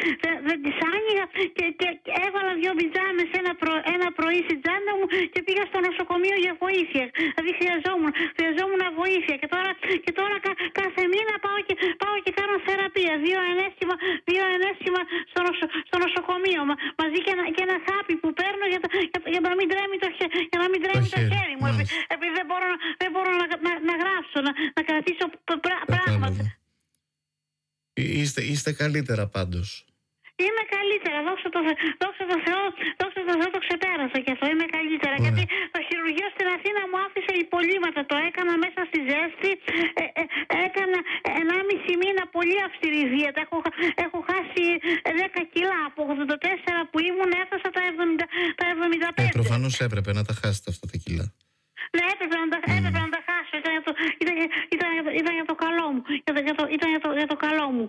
δεν τις άνοιγα και έβαλα 2 πιτζάμες ένα πρωί στην τσάντα μου και πήγα στο νοσοκομείο για βοήθεια. Δηλαδή χρειαζόμουν βοήθεια και τώρα κάθε μήνα πάω και κάνω θεραπεία. 2 ενέσχυμα στο νοσοκομείο μαζί και ένα χάπι που παίρνω για να μην τρέμει το χέρι μου. Επειδή δεν μπορώ να γράψω, να κρατήσω πράγματα. Είστε καλύτερα πάντως. Είμαι καλύτερα, δόξα τω Θεώ, το ξεπέρασα και αυτό, είμαι καλύτερα. Γιατί το χειρουργείο στην Αθήνα μου άφησε υπολείμματα, το έκανα μέσα στη ζέστη, έκανα 1,5 μήνα πολύ αυστηρή δίαιτα, έχω χάσει 10 κιλά, από 84 που ήμουν έφτασα τα 75. Προφανώς έπρεπε να τα χάσετε αυτά τα κιλά. Ναι, έπρεπε να τα χάσω, ήταν για το καλό μου, για το καλό μου.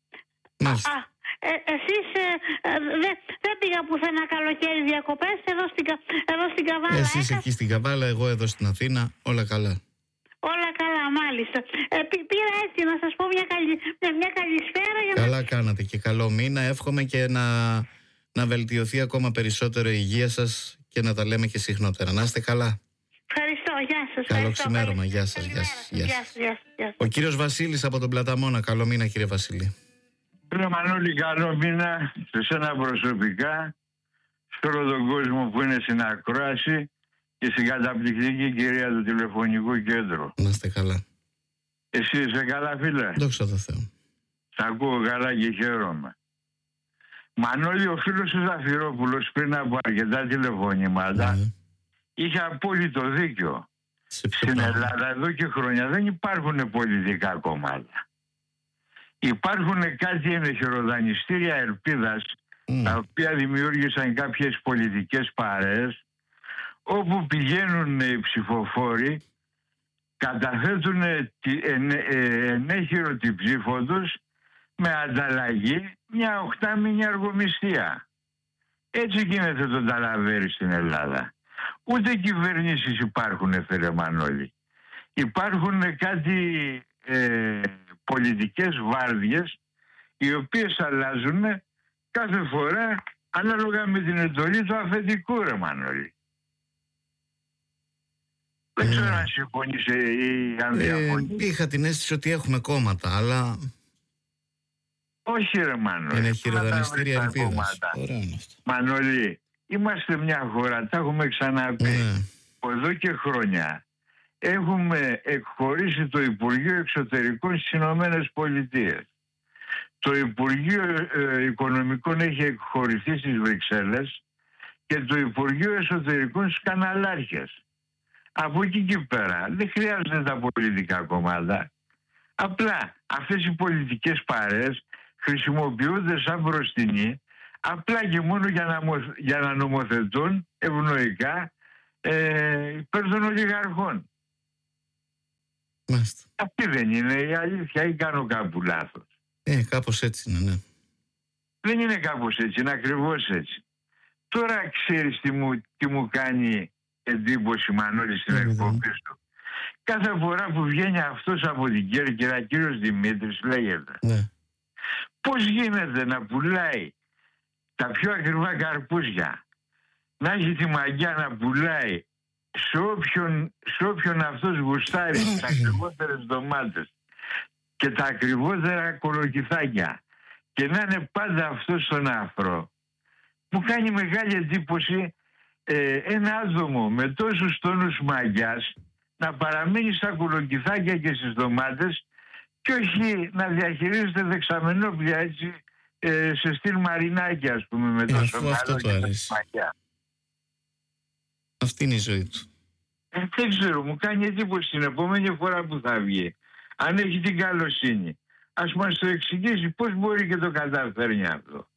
Εσείς δεν πήγα πουθενά καλοκαίρι διακοπές, εδώ στην Καβάλα. Εσείς εκεί στην Καβάλα, εγώ εδώ στην Αθήνα, όλα καλά. Όλα καλά, μάλιστα. Πήρα έτσι να σας πω μια καλησπέρα. Καλά κάνατε και καλό μήνα. Εύχομαι και να βελτιωθεί ακόμα περισσότερο η υγεία σας και να τα λέμε και συχνότερα. Να είστε καλά. Ευχαριστώ, γεια σας. Καλό ξημέρωμα, γεια σας. Ο κύριος Βασίλης από τον Πλαταμόνα. Καλό μήνα, κύριε Βασίλη. Κύριε Μανώλη, καλό μήνα σε σένα προσωπικά, σε όλο τον κόσμο που είναι στην ακρόαση και στην καταπληκτική κυρία του τηλεφωνικού κέντρου. Να είστε καλά. Εσύ είσαι καλά, φίλε? Δόξα τω Θεώ. Σ' ακούω καλά και χαίρομαι. Μανώλη, ο φίλος του Ζαφυρόπουλος πριν από αρκετά τηλεφωνήματα είχε απόλυτο δίκιο. Στην Ελλάδα εδώ και χρόνια δεν υπάρχουν πολιτικά κόμματα. Υπάρχουν κάτι ενεχειροδανιστήρια ελπίδας, τα οποία δημιούργησαν κάποιες πολιτικές παρέες, όπου πηγαίνουν οι ψηφοφόροι, καταθέτουν ενέχειρο την ψήφο τους με ανταλλαγή μια 8μηνη αργομισθία. Έτσι γίνεται το ταλαβέρι στην Ελλάδα. Ούτε κυβερνήσεις υπάρχουν, φίλε Μανώλη. Υπάρχουν κάτι πολιτικές βάρδιες, οι οποίες αλλάζουν κάθε φορά ανάλογα με την εντολή του αφεντικού, ρε Μανώλη. Δεν ξέρω αν συμφωνείς ή αν διαφωνείς. Είχα την αίσθηση ότι έχουμε κόμματα, αλλά... Όχι, ρε Μανώλη. Είναι χειροδανιστήρια ελπίδας. Μανώλη, είμαστε μια χώρα, τα έχουμε ξαναπεί εδώ και χρόνια. Έχουμε εκχωρήσει το Υπουργείο Εξωτερικών στις Ηνωμένες Πολιτείες. Το Υπουργείο Οικονομικών έχει εκχωρηθεί στις Βρυξέλλες και το Υπουργείο Εσωτερικών στους καναλάρχες. Από εκεί και πέρα δεν χρειάζονται τα πολιτικά κόμματα. Απλά αυτές οι πολιτικές παρέες χρησιμοποιούνται σαν μπροστινή, απλά και μόνο για να νομοθετούν ευνοϊκά υπέρ των ολιγαρχών. Μάλιστα. Αυτή δεν είναι η αλήθεια ή κάνω κάπου λάθος? Κάπως έτσι είναι, ναι. Δεν είναι κάπως έτσι, είναι ακριβώς έτσι. Τώρα ξέρεις τι μου κάνει εντύπωση, Μανώλη, στην εκπομπή σου? Κάθε φορά που βγαίνει αυτός από την Κέρκυρα, κύριος Δημήτρης λέγεται, πώς γίνεται να πουλάει τα πιο ακριβά καρπούζια, να έχει τη μαγιά να πουλάει σε όποιον αυτός γουστάρει τα ακριβότερες ντομάτες και τα ακριβότερα κολοκυθάκια και να είναι πάντα αυτό στον αφρό? Μου κάνει μεγάλη εντύπωση ένα άτομο με τόσους τόνους μαγιάς να παραμείνει στα κολοκυθάκια και στις ντομάτες και όχι να διαχειρίζεται δεξαμενόπλια έτσι σε στυλ μαρινάκι, ας πούμε, με τόσο αυτό το αρέσει. μαγιά. Αυτή είναι η ζωή του. Δεν ξέρω, μου κάνει εντύπωση την επόμενη φορά που θα βγει, αν έχει την καλοσύνη, ας μας το εξηγήσει πώς μπορεί και το καταφέρνει αυτό.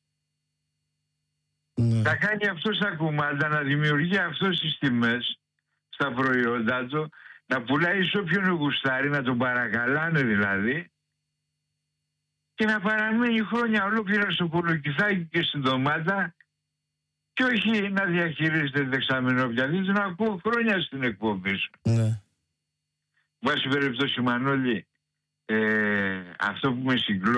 Θα κάνει αυτό στα κουμάντα, να δημιουργεί αυτό στις τιμές στα προϊόντα του, να πουλάει σε όποιον γουστάρει, να τον παρακαλάνε δηλαδή, και να παραμείνει χρόνια ολόκληρα στο κολοκυθάκι και στην ντομάτα και όχι να διαχειρίζεται δεξαμενόπια. Δεν τον ακούω χρόνια στην εκπομπή σου. Βάση περιπτώσει, Μανώλη, αυτό που με συγκλώνει